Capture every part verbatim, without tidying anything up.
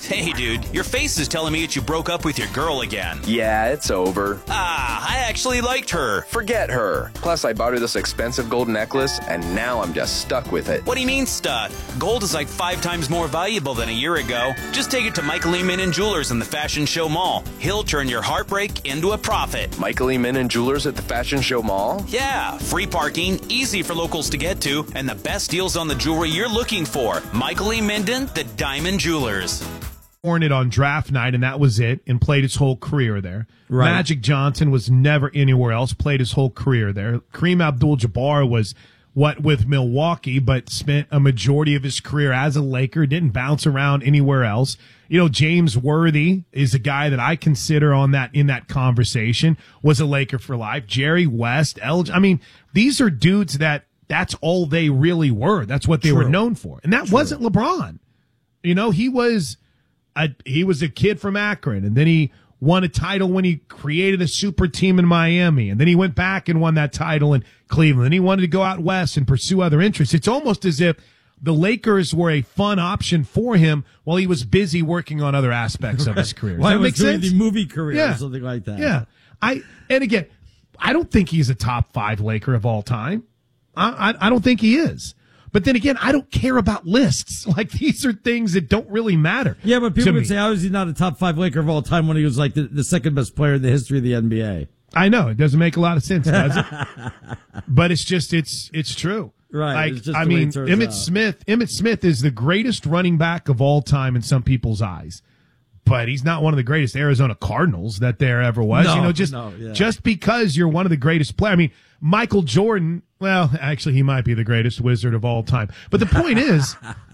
Hey, dude, your face is telling me that you broke up with your girl again. Yeah, it's over. Ah, I actually liked her. Forget her. Plus, I bought her this expensive gold necklace, and now I'm just stuck with it. What do you mean, stuck? Gold is like five times more valuable than a year ago. Just take it to Michael E. Min and Jewelers in the Fashion Show Mall. He'll turn your heartbreak into a profit. Michael E. Min and Jewelers at the Fashion Show Mall? Yeah, free parking, easy for locals to get to, and the best deals on the jewelry you're looking for. Michael E. Minden, the Diamond Jewelers. Hornet on draft night, and that was it, and played his whole career there. Right. Magic Johnson was never anywhere else, played his whole career there. Kareem Abdul-Jabbar was, what, with Milwaukee, but spent a majority of his career as a Laker, didn't bounce around anywhere else. You know, James Worthy is a guy that I consider on that, in that conversation, was a Laker for life. Jerry West, L J, I mean, these are dudes that, that's all they really were. That's what they True. were known for. And that True. wasn't LeBron. You know, he was... A, he was a kid from Akron, and then he won a title when he created a super team in Miami, and then he went back and won that title in Cleveland. Then he wanted to go out west and pursue other interests. It's almost as if the Lakers were a fun option for him while he was busy working on other aspects of his career. Does While that he was make doing sense? the movie career Yeah. or something like that. Yeah. I and again, I don't think he's a top five Laker of all time. I, I, I don't think he is. But then again, I don't care about lists. Like, these are things that don't really matter. Yeah, but people to would me. say, how is he not a top five Laker of all time when he was like the, the second best player in the history of the N B A? I know. It doesn't make a lot of sense, does it? But it's just, it's it's true. Right. Like, It's just I the way mean, it turns Emmitt out. Smith, Emmitt Smith is the greatest running back of all time in some people's eyes. But he's not one of the greatest Arizona Cardinals that there ever was. No, you know, just, no, yeah. just because you're one of the greatest players. I mean, Michael Jordan, well, actually, he might be the greatest wizard of all time. But the point is,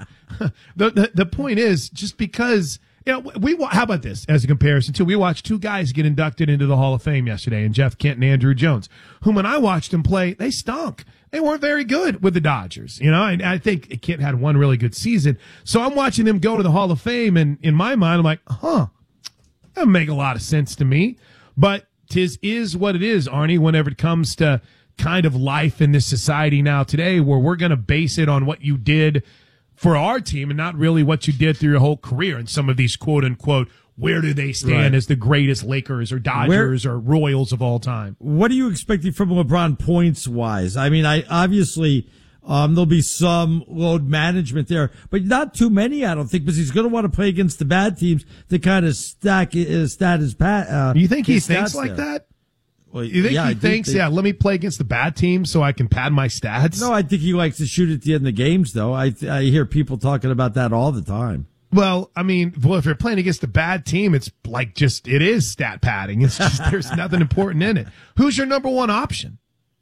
the, the the point is, just because, you know, we wa- how about this as a comparison too? We watched two guys get inducted into the Hall of Fame yesterday, and Jeff Kent and Andrew Jones, whom when I watched them play, they stunk. They weren't very good with the Dodgers, you know. And I think Kent had one really good season, so I'm watching them go to the Hall of Fame, and in my mind, I'm like, huh, that doesn't make a lot of sense to me. But tis is what it is, Arnie. Whenever it comes to kind of life in this society now today, where we're going to base it on what you did for our team and not really what you did through your whole career. And some of these quote unquote, where do they stand Right. as the greatest Lakers or Dodgers or Royals of all time? What are you expecting from LeBron points wise? I mean, I obviously um, there'll be some load management there, but not too many, I don't think, because he's going to want to play against the bad teams to kind of stack his stat his pat. Uh, You think he his thinks stats like there. that? Well, You think yeah, I he do thinks, think- yeah, let me play against the bad team so I can pad my stats? No, I think he likes to shoot at the end of the games, though. I I hear people talking about that all the time. Well, I mean, well, if you're playing against the bad team, it's like just, it is stat padding. It's just, there's nothing important in it. Who's your number one option?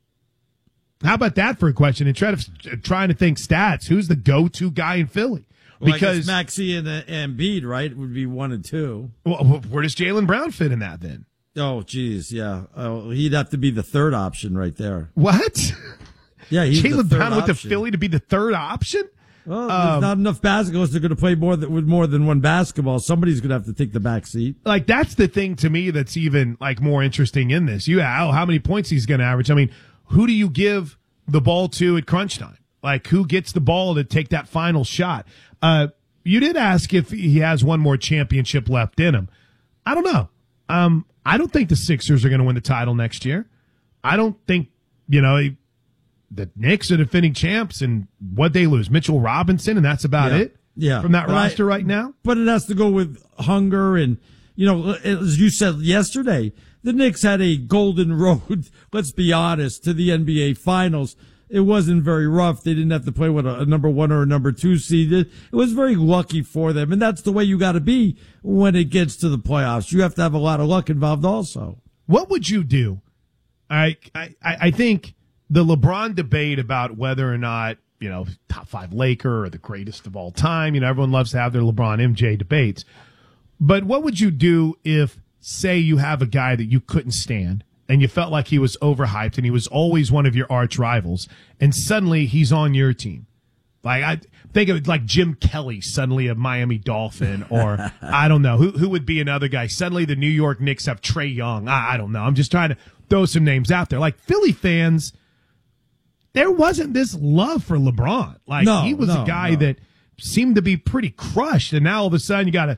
How about that for a question? And try to, trying to think stats. Who's the go-to guy in Philly? Well, Because, I guess Maxey and uh, Embiid, right, would be one and two. well, where does Jaylen Brown fit in that then? Oh, geez, yeah. Oh, he'd have to be the third option right there. What? Yeah, he's the Jaylen third Brown with the option. Philly to be the third option? Well, there's Um, not enough basketballs. They're going to play more than, with more than one basketball. Somebody's going to have to take the back seat. Like, that's the thing to me that's even, like, more interesting in this. You, oh, how many points he's going to average. I mean, who do you give the ball to at crunch time? Like, who gets the ball to take that final shot? Uh, you did ask if he has one more championship left in him. I don't know. Um, I don't think the Sixers are going to win the title next year. I don't think, you know, the Knicks are defending champs, and what they lose, Mitchell Robinson, and that's about Yeah. it. Yeah. From that But I- roster right now. But it has to go with hunger and, you know, as you said yesterday, the Knicks had a golden road, let's be honest, to the N B A Finals. It wasn't very rough. They didn't have to play with a, a number one or a number two seed. It, it was very lucky for them, and that's the way you got to be when it gets to the playoffs. You have to have a lot of luck involved also. What would you do? I, I, I think the LeBron debate about whether or not, you know, top five Laker or the greatest of all time, you know, everyone loves to have their LeBron M J debates. But what would you do if, say, you have a guy that you couldn't stand and you felt like he was overhyped and he was always one of your arch rivals, and suddenly he's on your team? Like, I think of it like Jim Kelly, suddenly a Miami Dolphin, or I don't know, who who would be another guy? Suddenly the New York Knicks have Trae Young. I, I don't know. I'm just trying to throw some names out there. Like, Philly fans, there wasn't this love for LeBron. Like, No, he was no, a guy no. that seemed to be pretty crushed, and now all of a sudden you got a